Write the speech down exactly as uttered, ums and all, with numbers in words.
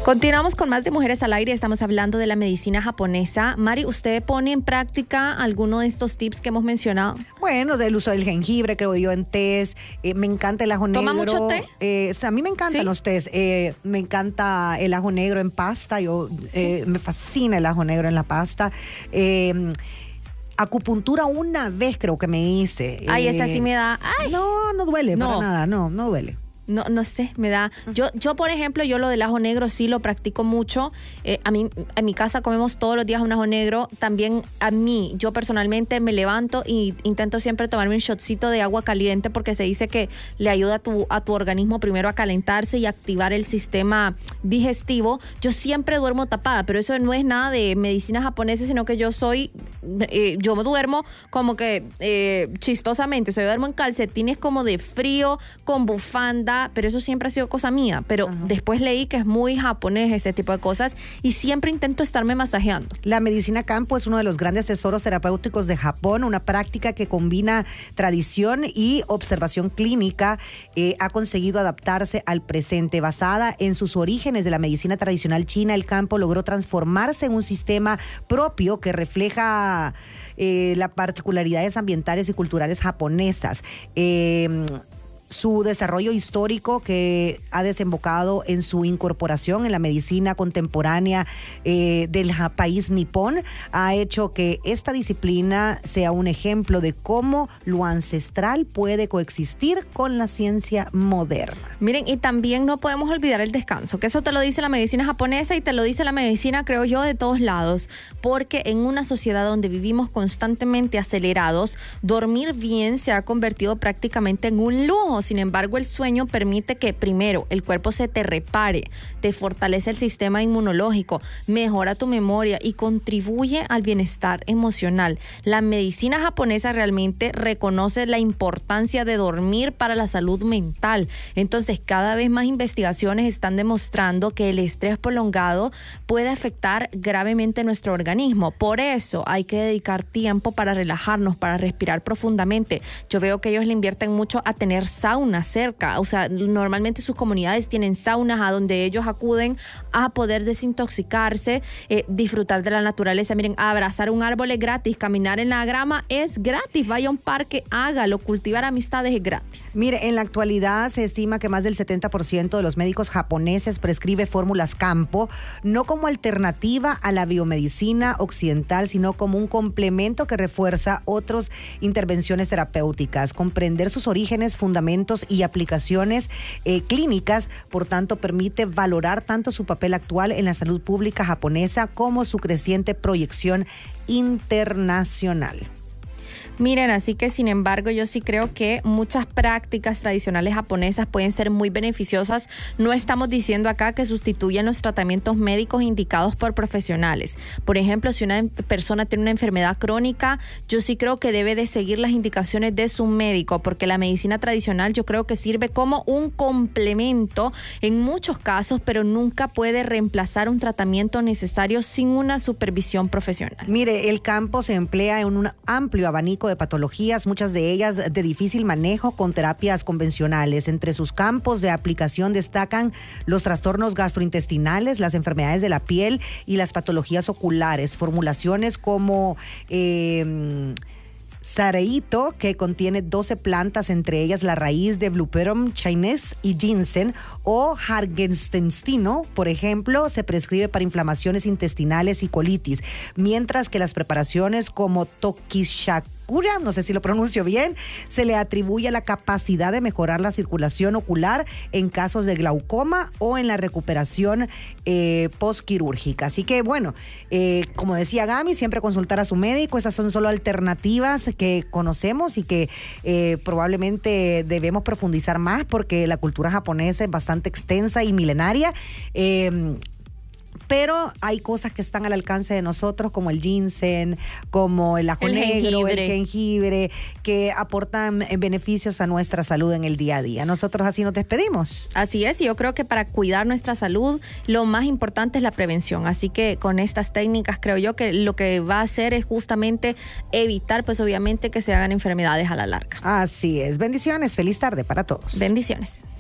Continuamos con más de Mujeres al Aire. Estamos hablando de la medicina japonesa. Mari, ¿usted pone en práctica alguno de estos tips que hemos mencionado? Bueno, del uso del jengibre, creo yo, en tés. Eh, me encanta el ajo negro. ¿Toma mucho té? Eh, a mí me encantan ¿Sí? los tés. Eh, me encanta el ajo negro en pasta. Yo eh, Sí. Me fascina el ajo negro en la pasta. Eh, acupuntura una vez creo que me hice. Ay, Eh, esa sí me da... Ay. No, no duele No. para nada. No, no duele. No, no sé, me da... Yo, yo, por ejemplo, yo lo del ajo negro sí lo practico mucho. Eh, a mí, en mi casa comemos todos los días un ajo negro. También a mí, yo personalmente me levanto y intento siempre tomarme un shotcito de agua caliente porque se dice que le ayuda a tu, a tu organismo primero a calentarse y activar el sistema digestivo. Yo siempre duermo tapada, pero eso no es nada de medicina japonesa, sino que yo soy... Eh, yo me duermo como que eh, chistosamente. O sea, yo duermo en calcetines como de frío, con bufanda, pero eso siempre ha sido cosa mía, pero uh-huh. después leí que es muy japonés ese tipo de cosas y siempre intento estarme masajeando. La medicina campo es uno de los grandes tesoros terapéuticos de Japón, una práctica que combina tradición y observación clínica. Eh, ha conseguido adaptarse al presente. Basada en sus orígenes de la medicina tradicional china, el campo logró transformarse en un sistema propio que refleja eh, las particularidades ambientales y culturales japonesas. Eh, Su desarrollo histórico, que ha desembocado en su incorporación en la medicina contemporánea eh, del país nipón, ha hecho que esta disciplina sea un ejemplo de cómo lo ancestral puede coexistir con la ciencia moderna. Miren, y también no podemos olvidar el descanso, que eso te lo dice la medicina japonesa y te lo dice la medicina, creo yo, de todos lados, porque en una sociedad donde vivimos constantemente acelerados, dormir bien se ha convertido prácticamente en un lujo. Sin embargo, el sueño permite que, primero, el cuerpo se te repare, te fortalece el sistema inmunológico, mejora tu memoria y contribuye al bienestar emocional. La medicina japonesa realmente reconoce la importancia de dormir para la salud mental. Entonces, cada vez más investigaciones están demostrando que el estrés prolongado puede afectar gravemente nuestro organismo. Por eso, hay que dedicar tiempo para relajarnos, para respirar profundamente. Yo veo que ellos le invierten mucho a tener saunas cerca, o sea, normalmente sus comunidades tienen saunas a donde ellos acuden a poder desintoxicarse, eh, disfrutar de la naturaleza. Miren, abrazar un árbol es gratis, caminar en la grama es gratis, vaya a un parque, hágalo, cultivar amistades es gratis. Mire, en la actualidad se estima que más del setenta por ciento de los médicos japoneses prescribe fórmulas campo, no como alternativa a la biomedicina occidental, sino como un complemento que refuerza otras intervenciones terapéuticas. Comprender sus orígenes, fundamentos y aplicaciones eh, clínicas, por tanto, permite valorar tanto su papel actual en la salud pública japonesa como su creciente proyección internacional. Miren, así que sin embargo yo sí creo que muchas prácticas tradicionales japonesas pueden ser muy beneficiosas. No estamos diciendo acá que sustituyan los tratamientos médicos indicados por profesionales. Por ejemplo, si una persona tiene una enfermedad crónica, yo sí creo que debe de seguir las indicaciones de su médico, porque la medicina tradicional yo creo que sirve como un complemento en muchos casos, pero nunca puede reemplazar un tratamiento necesario sin una supervisión profesional. Mire, el campo se emplea en un amplio abanico de patologías, muchas de ellas de difícil manejo con terapias convencionales. Entre sus campos de aplicación destacan los trastornos gastrointestinales, las enfermedades de la piel y las patologías oculares. Formulaciones como eh, Sareito, que contiene doce plantas, entre ellas la raíz de Blueperum chinese y ginseng, o Hargenstensino, por ejemplo, se prescribe para inflamaciones intestinales y colitis, mientras que las preparaciones como Tokishaku, no sé si lo pronuncio bien, se le atribuye la capacidad de mejorar la circulación ocular en casos de glaucoma o en la recuperación eh, postquirúrgica. Así que bueno, eh, como decía Gami, siempre consultar a su médico. Esas son solo alternativas que conocemos y que eh, probablemente debemos profundizar más porque la cultura japonesa es bastante extensa y milenaria. Eh, Pero hay cosas que están al alcance de nosotros, como el ginseng, como el ajo el negro, jengibre. el jengibre, que aportan beneficios a nuestra salud en el día a día. Nosotros así nos despedimos. Así es, y yo creo que para cuidar nuestra salud, lo más importante es la prevención. Así que con estas técnicas, creo yo que lo que va a hacer es justamente evitar, pues obviamente, que se hagan enfermedades a la larga. Así es. Bendiciones. Feliz tarde para todos. Bendiciones.